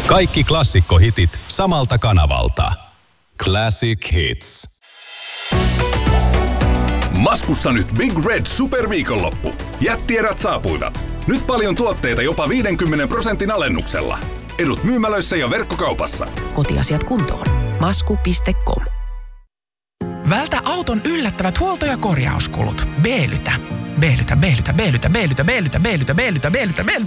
Kaikki klassikkohitit samalta kanavalta. Classic Hits. Maskussa nyt Big Red Superviikonloppu. Jättierät saapuivat. Nyt paljon tuotteita jopa 50% alennuksella. Edut myymälöissä ja verkkokaupassa. Kotiasiat kuntoon. Masku.com. Vältä auton yllättävät huolto- ja korjauskulut. B-lytä.